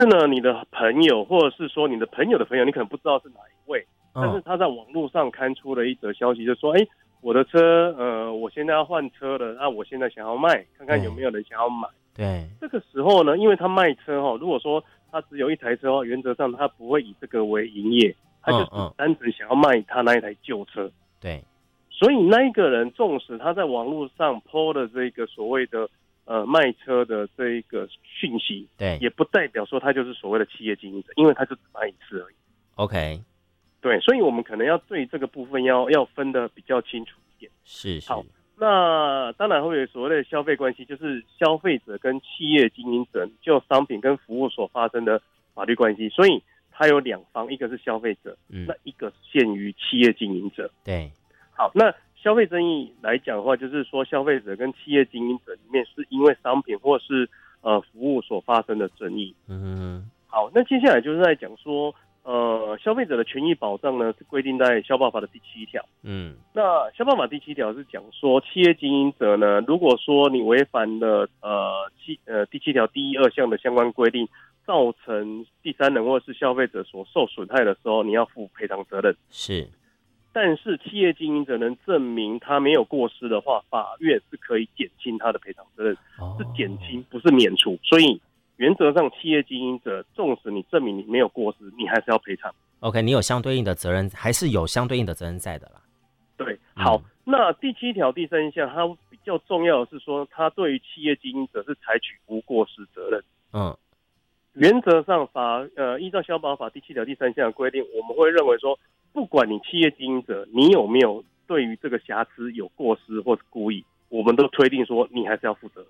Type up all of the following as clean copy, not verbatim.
是呢，你的朋友或者是说你的朋友的朋友，你可能不知道是哪一位，但是他在网络上刊出了一则消息，就说，我的车，我现在要换车了，那我现在想要卖，看看有没有人想要买。 对， 这个时候呢，因为他卖车如果说他只有一台车原则上他不会以这个为营业，他就只单纯想要卖他那一台旧车。 对， 所以那一个人纵使他在网络上 po 的这个所谓的卖车的这一个讯息， 对， 也不代表说他就是所谓的企业经营者，因为他就只卖一次而已。 OK， 对，所以我们可能要对这个部分要分得比较清楚一点。 是。 好，那当然会有所谓的消费关系，就是消费者跟企业经营者就商品跟服务所发生的法律关系，所以它有两方，一个是消费者，那一个限于企业经营者。 对， 好，那消费争议来讲的话，就是说消费者跟企业经营者里面是因为商品或是服务所发生的争议。好，那接下来就是在讲说，消费者的权益保障呢是规定在消保法的第7条。那消保法第7条是讲说，企业经营者呢，如果说你违反了第7条第1、2项的相关规定，造成第三人或是消费者所受损害的时候，你要负赔偿责任。 是。 但是企业经营者能证明他没有过失的话，法院是可以减轻他的赔偿责任，是减轻，不是免除。所以原则上，企业经营者纵使你证明你没有过失，你还是要赔偿。 OK， 你有相对应的责任，还是有相对应的责任在的啦。 对，好，那第7条第3项，它比较重要的是说，它对于企业经营者是采取无过失责任。原则上依照消保法第7条第3项的规定，我们会认为说，不管你企业经营者你有没有对于这个瑕疵有过失或是故意，我们都推定说你还是要负责。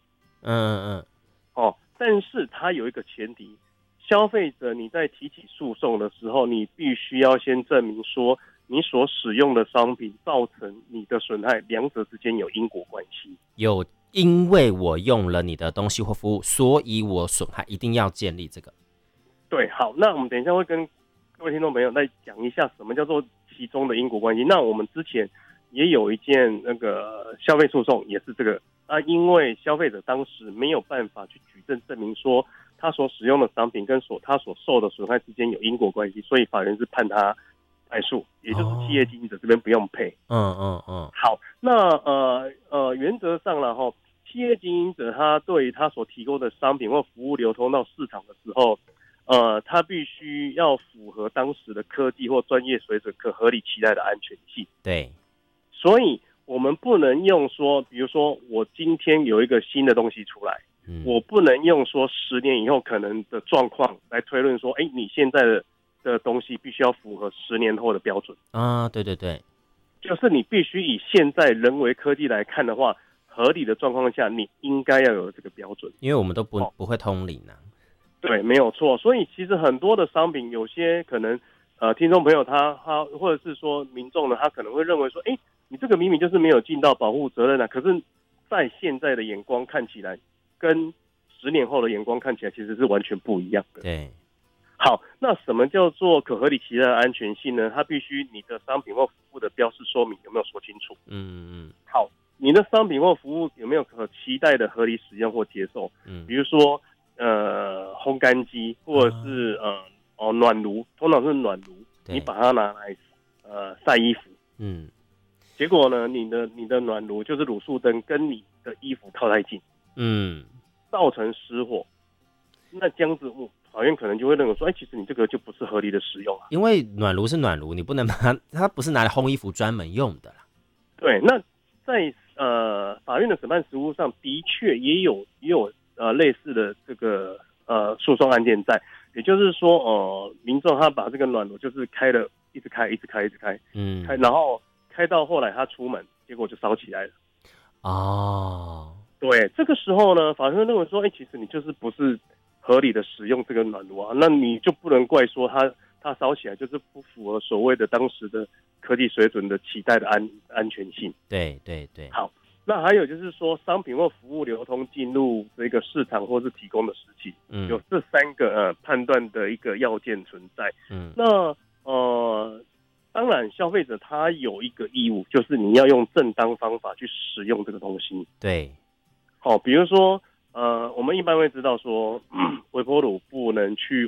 但是它有一个前提，消费者你在提起诉讼的时候，你必须要先证明说你所使用的商品造成你的损害，两者之间有因果关系。 有，因为我用了你的东西或服务，所以我损害，一定要建立这个。 对，好，那我们等一下会跟各位听众朋友再讲一下什么叫做其中的因果关系。那我们之前也有一件那个消费诉讼，也是这个因为消费者当时没有办法去举证明说他所使用的商品跟他所受的损害之间有因果关系，所以法院是判他败诉，也就是企业经营者这边不用赔。好，那原则上啦齁，企业经营者他对于他所提供的商品或服务流通到市场的时候，他必须要符合当时的科技或专业水准，可合理期待的安全性。 对， 所以我们不能用说，比如说我今天有一个新的东西出来，我不能用说10年以后可能的状况来推论说，你现在的东西必须要符合10年后的标准。 对对对， 就是你必须以现在人为科技来看的话，合理的状况下，你应该要有这个标准， 因为我们都不会通灵啊。 对，没有错。所以其实很多的商品，有些可能听众朋友他或者是说民众呢，他可能会认为说，你这个明明就是没有尽到保护责任啊，可是在现在的眼光看起来，跟10年后的眼光看起来其实是完全不一样的。 对。 好，那什么叫做可合理期待的安全性呢？它必须你的商品或服务的标示说明有没有说清楚。好，你的商品或服务有没有可期待的合理使用或接受？比如说烘干机或者是暖炉，通常是暖炉，你把它拿来晒衣服，结果呢，你的暖炉就是卤素灯跟你的衣服靠太近，造成失火，那这样子法院可能就会认为说，其实你这个就不是合理的使用啊， 因为暖炉是暖炉，你不能把它不是拿来烘衣服专门用的啦。 对，那在法院的审判实务上的确也有类似的这个诉讼案件在，也就是说民众他把这个暖炉就是开了一直开，然后开到后来他出门，结果就烧起来了。对，这个时候呢，法院认为说，其实你就是不是合理的使用这个暖炉啊，那你就不能怪说它烧起来就是不符合所谓的当时的科技水准的期待的安全性。 对对对。好， 那还有就是说，商品或服务流通进入这个市场或是提供的时期，有这3个判断的一个要件存在。那当然消费者他有一个义务，就是你要用正当方法去使用这个东西。 对， 比如说我们一般会知道说微波炉不能去